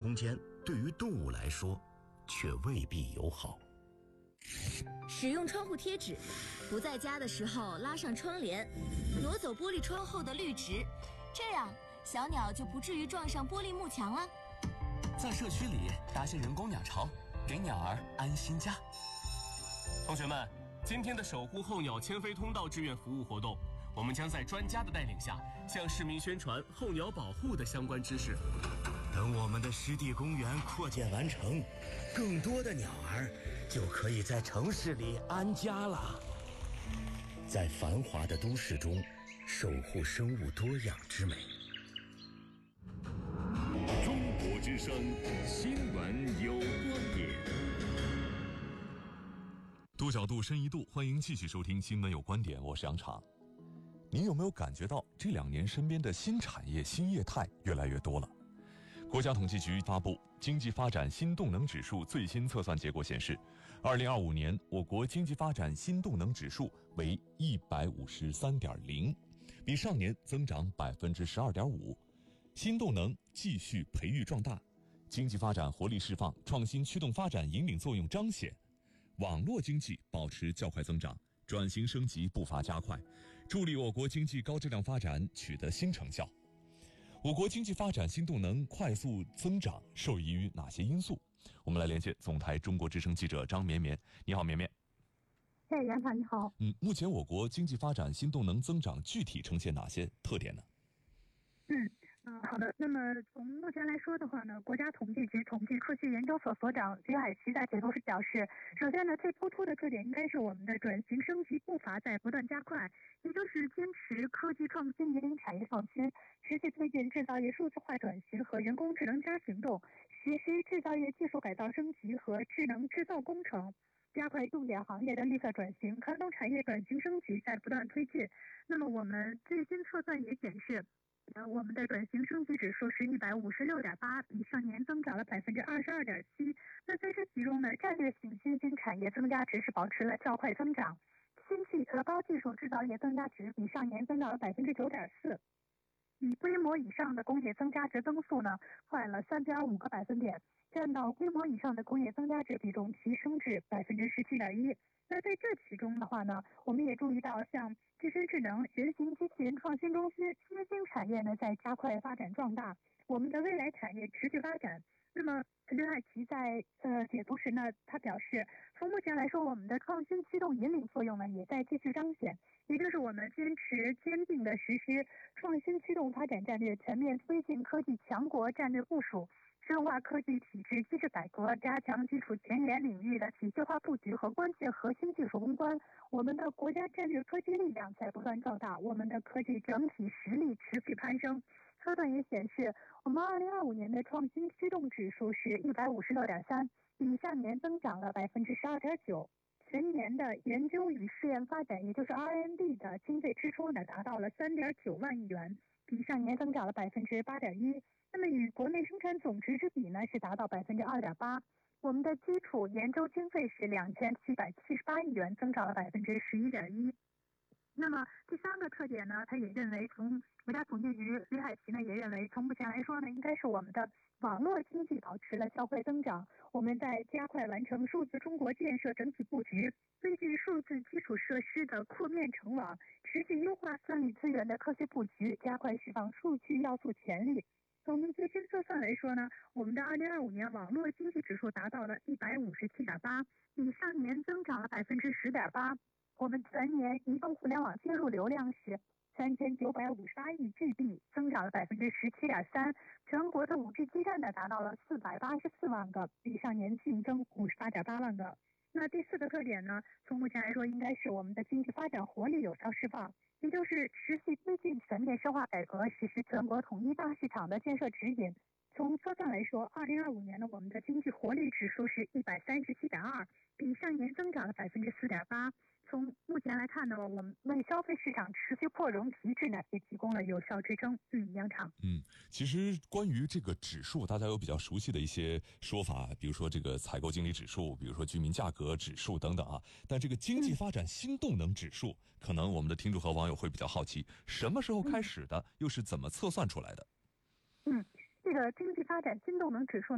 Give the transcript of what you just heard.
空间对于动物来说却未必友好。 使用窗户贴纸，不在家的时候拉上窗帘，挪走玻璃窗后的绿植，这样小鸟就不至于撞上玻璃幕墙了。 在社区里搭些人工鸟巢，给鸟儿安心家。 同学们，今天的守护候鸟迁飞通道志愿服务活动，我们将在专家的带领下，向市民宣传候鸟保护的相关知识。 等我们的湿地公园扩建完成，更多的鸟儿就可以在城市里安家了。在繁华的都市中，守护生物多样之美。 中国之声新闻有观点。 多角度深一度，欢迎继续收听新闻有观点，我是杨常。您有没有感觉到这2年身边的新产业新业态越来越多了？国家统计局发布经济发展新动能指数最新测算结果显示，2025年我国经济发展新动能指数为153.0，比上年增长12.5%。新动能继续培育壮大，经济发展活力释放，创新驱动发展引领作用彰显，网络经济保持较快增长，转型升级步伐加快，助力我国经济高质量发展取得新成效。我国经济发展新动能快速增长受益于哪些因素？我们来连线总台中国之声记者张绵绵。你好，绵绵。 杨厂你好。 目前我国经济发展新动能增长具体呈现哪些特点呢？ 好的。那么从目前来说的话呢，国家统计局统计科学研究所所长徐海奇在解读时表示，首先呢，最突出的特点应该是我们的转型升级步伐在不断加快，也就是坚持科技创新引领产业创新，持续推进制造业数字化转型和人工智能加行动，实施制造业技术改造升级和智能制造工程，加快重点行业的绿色转型，传统产业转型升级在不断推进。那么我们最新测算也显示，我们的转型升级指数是156.8，比上年增长了22.7%。那在这其中呢，战略性新兴产业增加值是保持了较快增长，新技和高技术制造业增加值比上年增长了9.4%。以规模以上的工业增加值增速呢，快了3.5个百分点，占到规模以上的工业增加值比重提升至17.1%。那在这其中的话呢，我们也注意到，像自身智能、学习机器人创新中心、新兴产业呢在加快发展壮大，我们的未来产业持续发展。那么刘海奇在解读时呢，他表示，从目前来说，我们的创新驱动引领作用呢也在继续彰显，也就是我们坚持坚定的实施创新驱动发展战略，全面推进科技强国战略部署，深化科技体制机制改革，加强基础前沿领域的体系化布局和关键核心技术攻关。我们的国家战略科技力量在不断壮大，我们的科技整体实力持续攀升。测算也显示，我们2025年的创新驱动指数是156.3，比上年增长了12.9%。全年的研究与试验发展，也就是 R&D 的经费支出呢，达到了3.9万亿元，比上年增长了8.1%。那么与国内生产总值之比呢，是达到2.8%。我们的基础研究经费是2778亿元，增长了11.1%。那么第三个特点呢，他也认为，从国家统计局吕海奇呢也认为，从目前来说呢，应该是我们的网络经济保持了较快增长，我们在加快完成数字中国建设整体布局，推进数字基础设施的扩面成网，持续优化算力资源的科学布局，加快释放数据要素潜力。从最新测算来说呢，我们的2025年网络经济指数达到了157.8，比上年增长了10.8%。我们全年移动互联网接入流量是3958亿 GB， 增长了17.3%。全国的5G 基站呢达到了484万个，比上年净增58.8万个。那第四个特点呢，从目前来说，应该是我们的经济发展活力有效释放，也就是持续推进全面深化改革，实施全国统一大市场的建设指引。从测算来说，2025年呢，我们的经济活力指数是137.2，比上年增长了4.8%。从目前来看呢，我们为消费市场持续扩容提质呢，也提供了有效支撑。杨厂。 其实关于这个指数，大家有比较熟悉的一些说法，比如说这个采购经理指数，比如说居民价格指数等等啊。但这个经济发展新动能指数，可能我们的听众和网友会比较好奇，什么时候开始的，又是怎么测算出来的？ 这个经济发展新动能指数